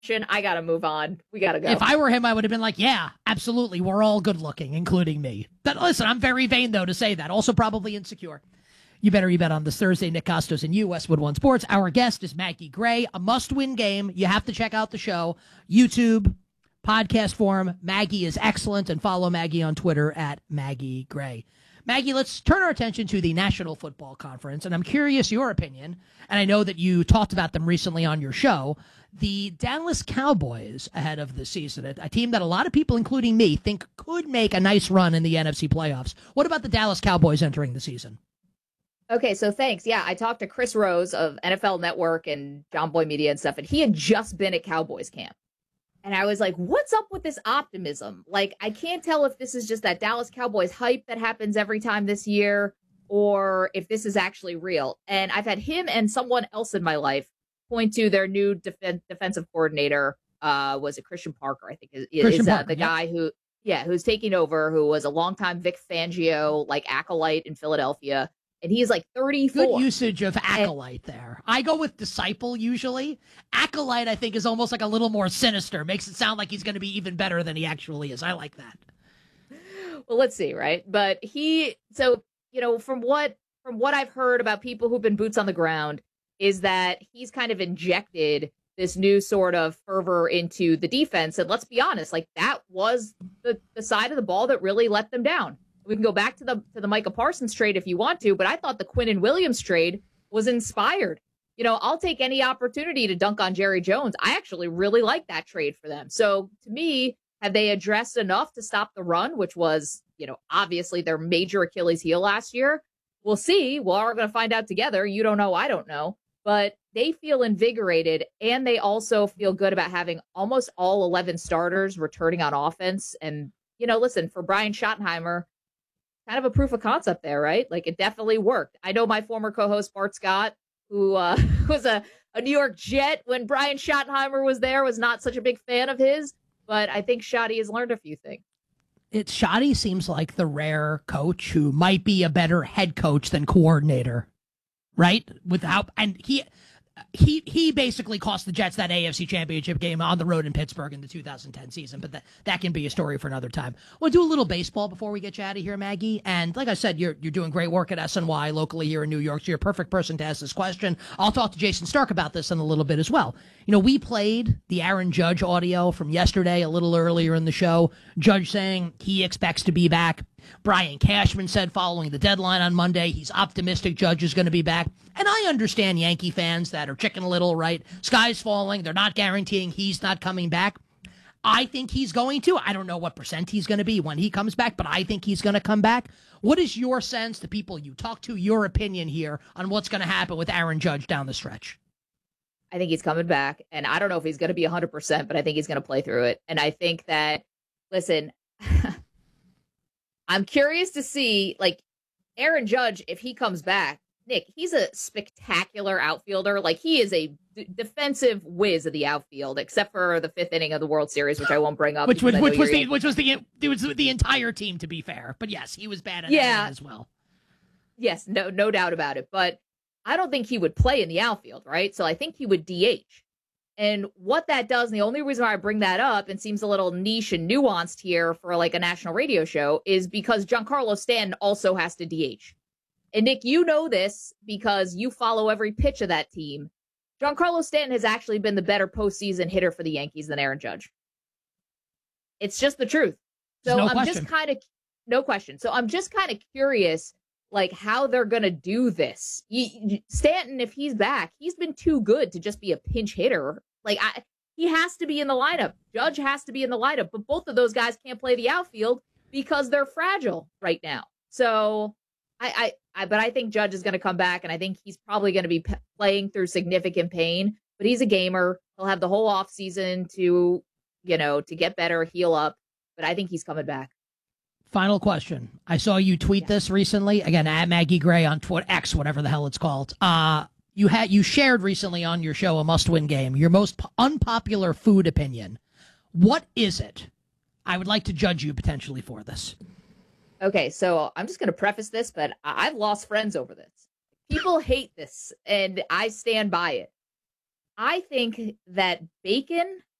I got to move on. We got to go. If I were him, I would have been like, yeah, absolutely. We're all good looking, including me. But listen, I'm very vain, though, to say that. Also probably insecure. You better bet on this Thursday. Nick Costos and you, Westwood One Sports. Our guest is Maggie Gray. A must-win game. You have to check out the show. YouTube, podcast form. Maggie is excellent. And follow Maggie on Twitter at Maggie Gray. Maggie, let's turn our attention to the National Football Conference. And I'm curious your opinion. And I know that you talked about them recently on your show. The Dallas Cowboys ahead of the season, a team that a lot of people, including me, think could make a nice run in the NFC playoffs. What about the Dallas Cowboys entering the season? Okay, so thanks. Yeah, I talked to Chris Rose of NFL Network and John Boy Media and stuff, and he had just been at Cowboys camp. And I was like, what's up with this optimism? Like, I can't tell if this is just that Dallas Cowboys hype that happens every time this year, or if this is actually real. And I've had him and someone else in my life point to their new defensive coordinator, was it Christian Parker, I think is Parker, the guy who's taking over, who was a longtime Vic Fangio, like, acolyte in Philadelphia. And he is like 34. Good usage of acolyte there. I go with disciple usually. Acolyte, I think, is almost like a little more sinister. Makes it sound like he's going to be even better than he actually is. I like that. Well, let's see, right? But from what I've heard about people who've been boots on the ground, is that he's kind of injected this new sort of fervor into the defense. And let's be honest, like, that was the side of the ball that really let them down. We can go back to the Micah Parsons trade if you want to, but I thought the Quinnen Williams trade was inspired. I'll take any opportunity to dunk on Jerry Jones. I actually really like that trade for them. So to me, have they addressed enough to stop the run, which was, obviously their major Achilles heel last year? We'll see. We're going to find out together. You don't know. I don't know. But they feel invigorated, and they also feel good about having almost all 11 starters returning on offense. And, listen, for Brian Schottenheimer, kind of a proof of concept there, right? Like, it definitely worked. I know my former co-host Bart Scott, who was a New York Jet when Brian Schottenheimer was there, was not such a big fan of his, but I think Schotty has learned a few things. Schotty seems like the rare coach who might be a better head coach than coordinator, right? He basically cost the Jets that AFC Championship game on the road in Pittsburgh in the 2010 season, but that can be a story for another time. We'll do a little baseball before we get you out of here, Maggie. And like I said, you're doing great work at SNY locally here in New York, so you're a perfect person to ask this question. I'll talk to Jason Stark about this in a little bit as well. We played the Aaron Judge audio from yesterday a little earlier in the show. Judge saying he expects to be back. Brian Cashman said following the deadline on Monday, he's optimistic Judge is going to be back. And I understand Yankee fans that are chicken little, right? Sky's falling. They're not guaranteeing he's not coming back. I think he's going to. I don't know what % he's going to be when he comes back, but I think he's going to come back. What is your sense, the people you talk to, your opinion here on what's going to happen with Aaron Judge down the stretch? I think he's coming back, and I don't know if he's going to be 100%, but I think he's going to play through it. And I think that, listen, I'm curious to see, like, Aaron Judge, if he comes back. Nick, he's a spectacular outfielder. Like, he is a defensive whiz of the outfield, except for the fifth inning of the World Series, which I won't bring up. Which was the entire team, to be fair. But yes, he was bad at that as well. Yes, no doubt about it. But I don't think he would play in the outfield, right? So I think he would DH. And what that does, and the only reason why I bring that up and seems a little niche and nuanced here for like a national radio show, is because Giancarlo Stanton also has to DH. And Nick, you know this because you follow every pitch of that team. Giancarlo Stanton has actually been the better postseason hitter for the Yankees than Aaron Judge. It's just the truth. So no question. So I'm just kind of curious, like, how they're going to do this. Stanton, if he's back, he's been too good to just be a pinch hitter. Like, he has to be in the lineup. Judge has to be in the lineup. But both of those guys can't play the outfield because they're fragile right now. So but I think Judge is going to come back, and I think he's probably going to be playing through significant pain. But he's a gamer. He'll have the whole offseason to get better, heal up. But I think he's coming back. Final question. I saw you tweet this recently. Again, at Maggie Gray on Twitter, X, whatever the hell it's called. You shared recently on your show a must-win game, your most unpopular food opinion. What is it? I would like to judge you potentially for this. Okay, so I'm just going to preface this, but I've lost friends over this. People hate this, and I stand by it. I think that bacon